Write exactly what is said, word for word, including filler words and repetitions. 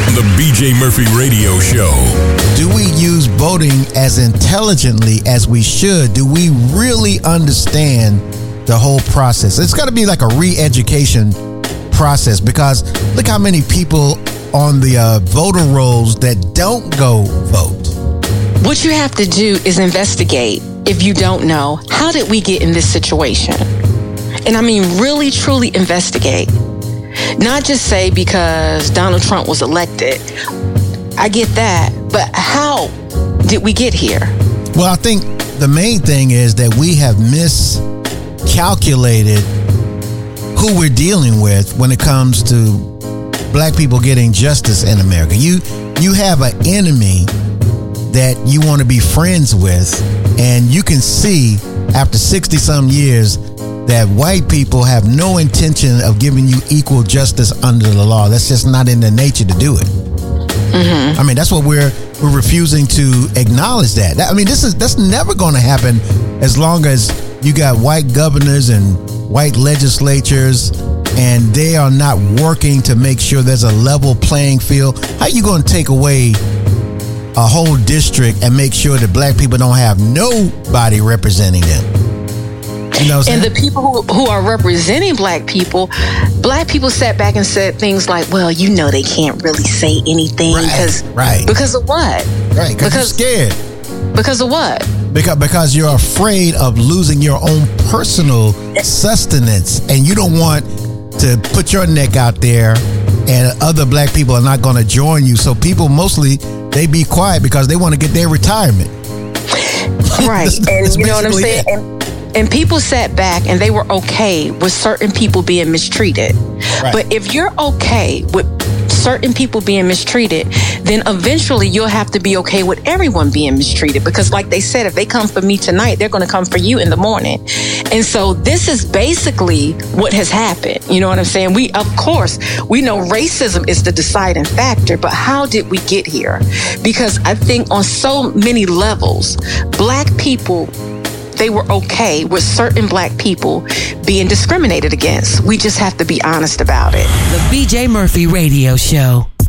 on the B J Murphy Radio Show. Do we use voting as intelligently as we should? Do we really understand the whole process? It's got to be like a re-education process, because look how many people on the uh, voter rolls that don't go vote. What you have to do is investigate. If you don't know, how did we get in this situation? And I mean, really, truly investigate. Not just say because Donald Trump was elected. I get that. But how did we get here? Well, I think the main thing is that we have miscalculated who we're dealing with when it comes to black people getting justice in America. You you have an enemy that you want to be friends with, and you can see after sixty some years that white people have no intention of giving you equal justice under the law. That's just not in their nature to do it. Mm-hmm. I mean, that's what we're we're refusing to acknowledge that. that. I mean, this is that's never going to happen as long as you got white governors and white legislatures, and they are not working to make sure there's a level playing field. How are you going to take away a whole district and make sure that black people don't have nobody representing them? You know what I'm and saying? the people who, who are representing black people, black people sat back and said things like, well, you know, they can't really say anything because right, right. because of what? Right, because you're scared. Because of what? Because because you're afraid of losing your own personal sustenance, and you don't want to put your neck out there, and other black people are not going to join you. So people mostly, they be quiet because they want to get their retirement. Right. that's, and that's you know what I'm saying? And, and people sat back and they were okay with certain people being mistreated. Right. But if you're okay with certain people being mistreated, then eventually you'll have to be okay with everyone being mistreated, because like they said, if they come for me tonight, they're going to come for you in the morning. And so this is basically what has happened. You know what I'm saying? We, of course, we know racism is the deciding factor, but how did we get here? Because I think on so many levels, black people, they were okay with certain black people being discriminated against. We just have to be honest about it. The B J Murphy Radio Show.